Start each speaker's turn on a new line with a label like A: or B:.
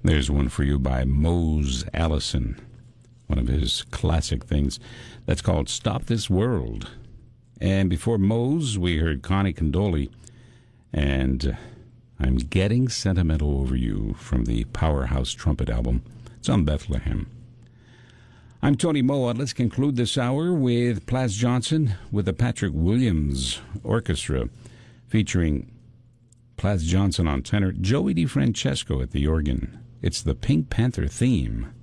A: There's one for you by Mose Allison, one of his classic things. That's called Stop This World. And before Mose, we heard Connie Condoli and I'm Getting Sentimental Over You from the Powerhouse Trumpet album. It's on Bethlehem. I'm Tony Moa. Let's conclude this hour with Plas Johnson with the Patrick Williams Orchestra, featuring Plas Johnson on tenor, Joey DiFrancesco at the organ. It's the Pink Panther theme.